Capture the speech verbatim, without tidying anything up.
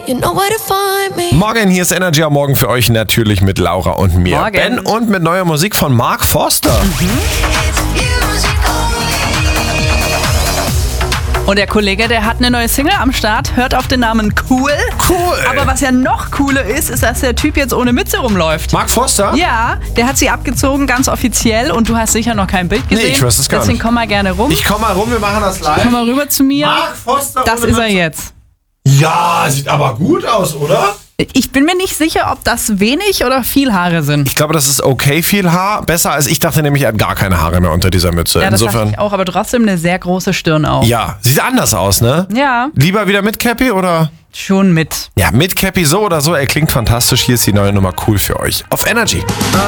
You know where to find me. Morgen, hier ist Energy am Morgen für euch natürlich mit Laura und mir. Morgen. Ben und mit neuer Musik von Mark Foster. Und der Kollege, der hat eine neue Single am Start, hört auf den Namen Cool. Cool. Aber was ja noch cooler ist, ist, dass der Typ jetzt ohne Mütze rumläuft. Mark Foster? Ja, der hat sie abgezogen, ganz offiziell. Und du hast sicher noch kein Bild gesehen. Nee, ich weiß es gar Deswegen nicht. komm mal gerne rum. Ich komm mal rum, wir machen das live. Komm mal rüber zu mir. Mark Foster Das ohne ist er Mütze. jetzt. Ja, sieht aber gut aus, oder? Ich bin mir nicht sicher, ob das wenig oder viel Haare sind. Ich glaube, das ist okay viel Haar. Besser als ich dachte nämlich, er hat gar keine Haare mehr unter dieser Mütze. Ja, das dachte Insofern. ich auch, aber trotzdem eine sehr große Stirn auch. Ja, sieht anders aus, ne? Ja, Lieber wieder mit Cappy oder? schon mit. Ja, mit Cappy so oder so. Er klingt fantastisch. Hier ist die neue Nummer Cool für euch. Auf Energy.